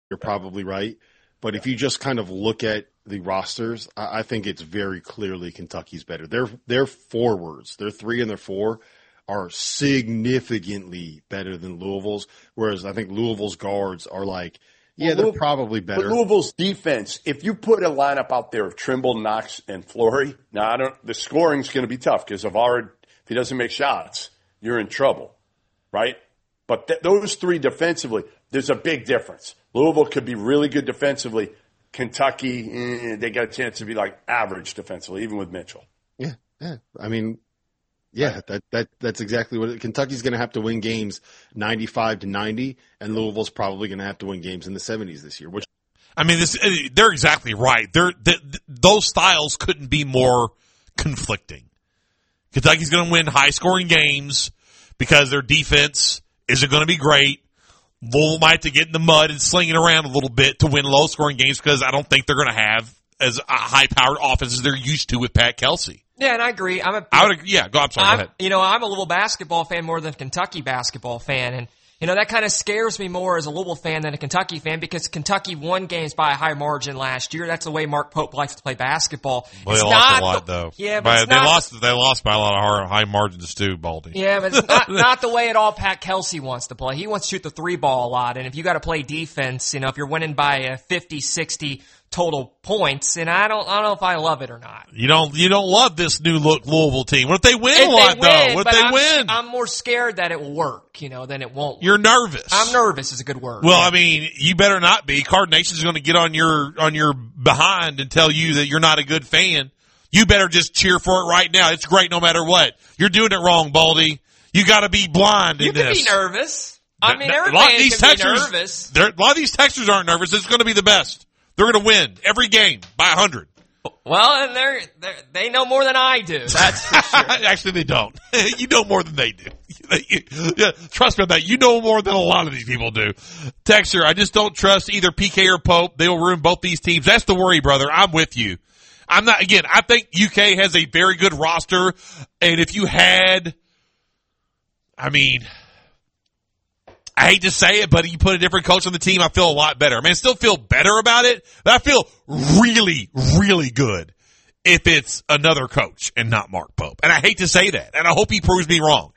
you're probably right. But if you just kind of look at the rosters, I think it's very clearly Kentucky's better. Their forwards, their 3 and their 4, are significantly better than Louisville's, whereas I think Louisville's guards are like, they're probably better. But Louisville's defense, if you put a lineup out there of Trimble, Knox, and Flory, the scoring's going to be tough because if he doesn't make shots, you're in trouble, right? But those 3 defensively, there's a big difference. Louisville could be really good defensively. Kentucky, they got a chance to be like average defensively, even with Mitchell. Yeah. I mean, that's exactly what Kentucky's going to have to win games 95-90, and Louisville's probably going to have to win games in the 70s this year. They're exactly right. Those styles couldn't be more conflicting. Kentucky's going to win high-scoring games because their defense isn't going to be great. Louisville might have to get in the mud and sling it around a little bit to win low-scoring games because I don't think they're going to have as a high-powered offense as they're used to with Pat Kelsey. Yeah, and I agree. Go ahead. I'm a little basketball fan more than a Kentucky basketball fan, and that kind of scares me more as a Louisville fan than a Kentucky fan because Kentucky won games by a high margin last year. That's the way Mark Pope likes to play basketball. Well, they lost a lot, though. Yeah, but they lost by a lot of high margins too, Baldy. Yeah, but it's not the way at all Pat Kelsey wants to play. He wants to shoot the 3 ball a lot, and if you got to play defense, if you're winning by 50, 60 total points, and I don't know if I love it or not. You don't love this new look Louisville team. What if they win a lot though? What if they win? I'm more scared that it will work, than it won't. You're nervous. I'm nervous is a good word. Well, you better not be. Card Nation's going to get on your behind and tell you that you're not a good fan. You better just cheer for it right now. It's great no matter what. You're doing it wrong, Baldy. You got to be blind in this. You can be nervous. Every fan can be nervous. A lot of these texters aren't nervous. It's going to be the best. They're going to win every game by 100. Well, and they know more than I do. That's for sure. Actually, they don't. You know more than they do. Yeah, trust me on that. You know more than a lot of these people do. Texter, I just don't trust either PK or Pope. They will ruin both these teams. That's the worry, brother. I'm with you. I think UK has a very good roster. And if you had, I hate to say it, but you put a different coach on the team, I feel a lot better. I still feel better about it, but I feel really, really good if it's another coach and not Mark Pope. And I hate to say that, and I hope he proves me wrong.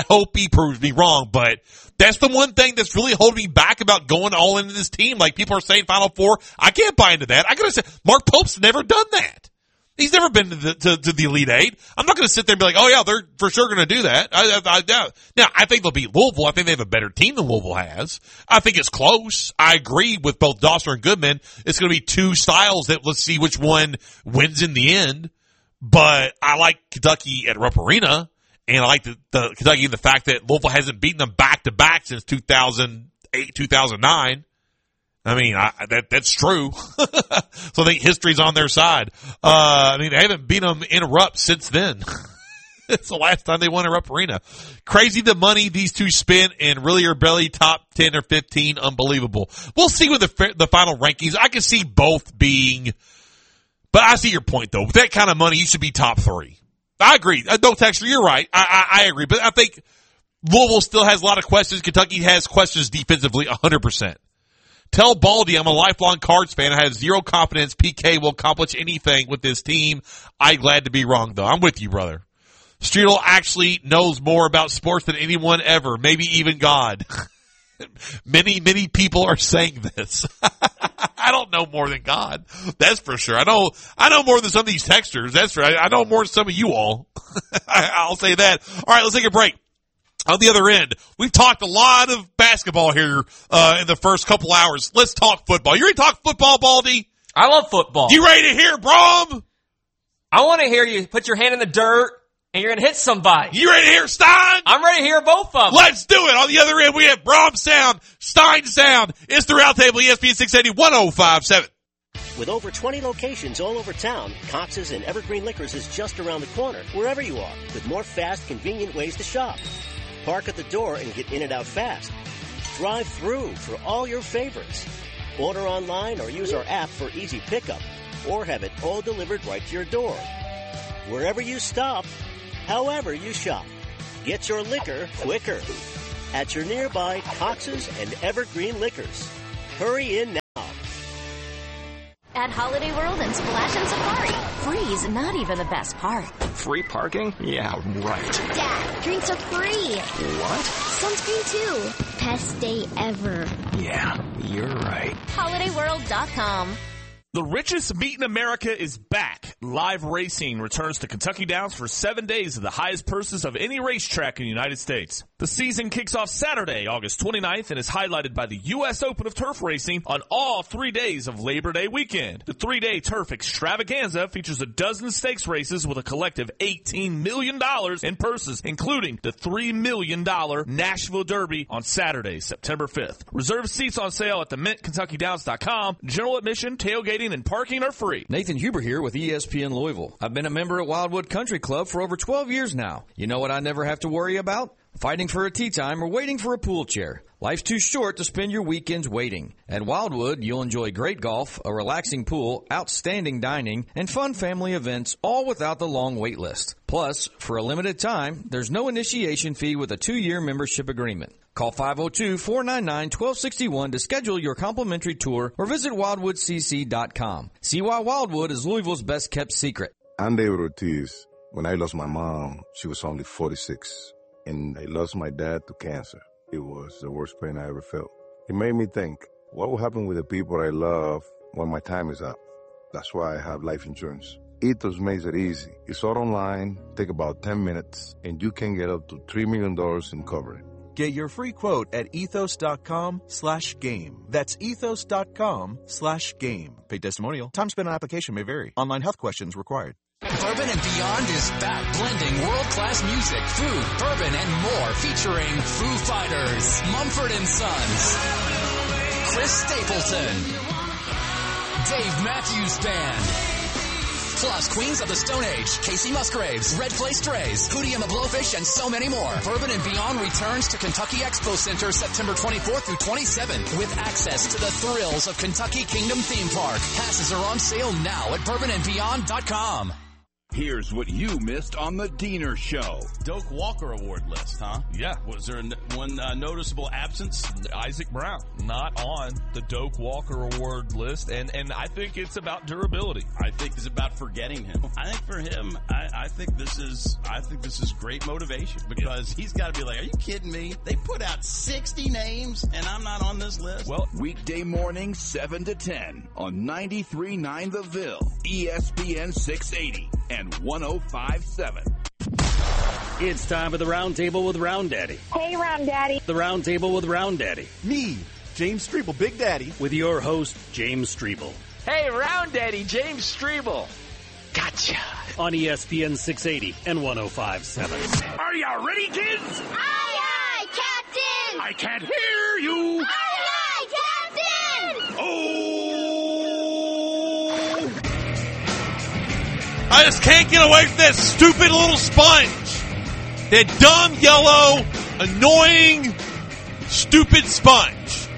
But that's the one thing that's really holding me back about going all into this team. Like people are saying Final Four. I can't buy into that. I gotta say, Mark Pope's never done that. He's never been to the Elite Eight. I'm not going to sit there and be like, oh, yeah, they're for sure going to do that. Now, I think they'll beat Louisville. I think they have a better team than Louisville has. I think it's close. I agree with both Dosser and Goodman. It's going to be 2 styles that let's see which one wins in the end. But I like Kentucky at Rupp Arena, and I like the Kentucky in the fact that Louisville hasn't beaten them back-to-back since 2008, 2009. That's true. So I think history's on their side. They haven't beaten them in Rupp since then. It's the last time they won a Rupp Arena. Crazy the money these two spent, and really are barely top 10 or 15. Unbelievable. We'll see with the final rankings. I can see both being, but I see your point though. With that kind of money, you should be top 3. I agree. No, Texter, you're right. I agree. But I think Louisville still has a lot of questions. Kentucky has questions defensively 100%. Tell Baldy I'm a lifelong Cards fan. I have zero confidence PK will accomplish anything with this team. I'm glad to be wrong, though. I'm with you, brother. Streetle actually knows more about sports than anyone ever, maybe even God. Many, many people are saying this. I don't know more than God. That's for sure. I know more than some of these texters. That's right. I know more than some of you all. I'll say that. All right, let's take a break. On the other end, we've talked a lot of basketball here in the first couple hours. Let's talk football. You ready to talk football, Baldy? I love football. You ready to hear Brom? I want to hear you put your hand in the dirt and you're going to hit somebody. You ready to hear Stein? I'm ready to hear both of them. Let's do it. On the other end, we have Brom Sound, Stein Sound. It's the Roundtable, ESPN 680, 105.7. With over 20 locations all over town, Cox's and Evergreen Liquors is just around the corner, wherever you are, with more fast, convenient ways to shop. Park at the door and get in and out fast. Drive through for all your favorites. Order online or use our app for easy pickup, or have it all delivered right to your door. Wherever you stop, however you shop, get your liquor quicker at your nearby Cox's and Evergreen Liquors. Hurry in now. At Holiday World and Splash and Safari, free's not even the best part. Free parking? Yeah, right. Dad, drinks are free. What? Sunscreen too. Best day ever. Yeah, you're right. HolidayWorld.com. The richest meet in America is back. Live Racing returns to Kentucky Downs for 7 days of the highest purses of any racetrack in the United States. The season kicks off Saturday, August 29th, and is highlighted by the U.S. Open of Turf Racing on all 3 days of Labor Day weekend. The 3-day turf extravaganza features a dozen stakes races with a collective $18 million in purses, including the $3 million Nashville Derby on Saturday, September 5th. Reserved seats on sale at theMintKentuckyDowns.com. General admission, tailgating, and parking are free. Nathan Huber here with ESPN Louisville. I've been a member at Wildwood Country Club for over 12 years now. You know what I never have to worry about? Fighting for a tee time or waiting for a pool chair. Life's too short to spend your weekends waiting. At Wildwood, you'll enjoy great golf, a relaxing pool, outstanding dining, and fun family events, all without the long wait list. Plus, for a limited time, there's no initiation fee with a 2-year membership agreement. Call 502-499-1261 to schedule your complimentary tour or visit wildwoodcc.com. See why Wildwood is Louisville's best-kept secret. I'm David Ortiz. When I lost my mom, she was only 46, and I lost my dad to cancer. It was the worst pain I ever felt. It made me think, what will happen with the people I love when my time is up? That's why I have life insurance. Ethos makes it easy. It's all online, take about 10 minutes, and you can get up to $3 million in coverage. Get your free quote at ethos.com/game. That's ethos.com/game. Paid testimonial. Time spent on application may vary. Online health questions required. Bourbon and Beyond is back, blending world-class music, food, bourbon, and more, featuring Foo Fighters, Mumford & Sons, Chris Stapleton, Dave Matthews Band, plus Queens of the Stone Age, Casey Musgraves, Red Clay Strays, Hootie and the Blowfish, and so many more. Bourbon and Beyond returns to Kentucky Expo Center September 24th through 27th with access to the thrills of Kentucky Kingdom Theme Park. Passes are on sale now at bourbonandbeyond.com. Here's what you missed on the Diener Show. Doak Walker Award list, huh? Yeah. Was there one noticeable absence? Isaac Brown, not on the Doak Walker Award list, and I think it's about durability. I think it's about forgetting him. I think for him, I think this is great motivation because he's got to be like, are you kidding me? They put out 60 names and I'm not on this list. Well, weekday morning 7 to 10 on 93.9 The Ville, ESPN 680. And 105.7. It's time for the Round Table with Round Daddy. Hey, Round Daddy. The Round Table with Round Daddy. Me, James Strebel, Big Daddy. With your host, James Strebel. Hey, Round Daddy, James Strebel. Gotcha. On ESPN 680 and 105.7. Are you ready, kids? Aye, aye, Captain. I can't hear you. Aye, aye, Captain. Oh! I just can't get away from that stupid little sponge. That dumb, yellow, annoying, stupid sponge.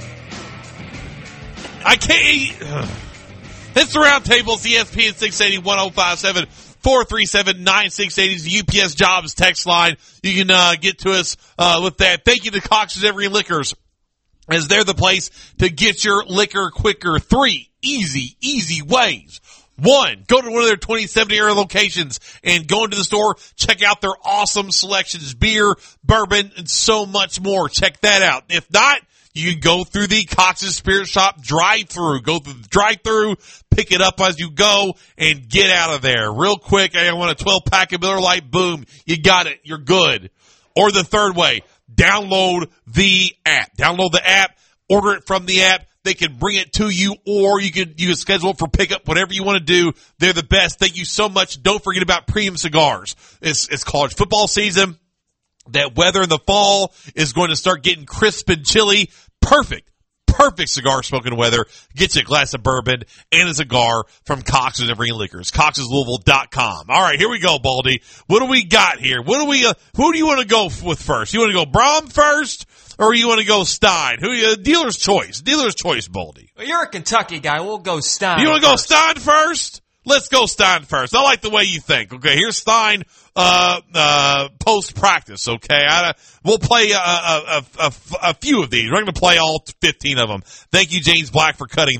I can't. It's the Round Table. It's ESPN 680 1057 437 9680 is the UPS Jobs text line. You can get to us with that. Thank you to Cox's Evergreen Liquors, as they're the place to get your liquor quicker. 3 easy ways. 1, go to one of their 2070 area locations and go into the store. Check out their awesome selections, beer, bourbon, and so much more. Check that out. If not, you can go through the Cox's Spirit Shop drive-through. Go through the drive-through, pick it up as you go, and get out of there. Real quick, I want a 12-pack of Miller Lite. Boom. You got it. You're good. Or the third way, download the app. Download the app, order it from the app. They can bring it to you, or you can schedule it for pickup, whatever you want to do. They're the best. Thank you so much. Don't forget about Premium Cigars. It's college football season. That weather in the fall is going to start getting crisp and chilly. Perfect cigar smoking weather. Get you a glass of bourbon and a cigar from Cox's Evergreen Liquors. Cox'sLouisville.com. All right, here we go, Baldy. What do we got here? Who do you want to go with first? You want to go Brom first? Or you want to go Stein? Dealer's choice. Dealer's choice, Baldy. Well, you're a Kentucky guy. We'll go Stein. You want to go Stein first? Let's go Stein first. I like the way you think. Okay, here's Stein post practice. Okay, we'll play a few of these. We're going to play all 15 of them. Thank you, James Black, for cutting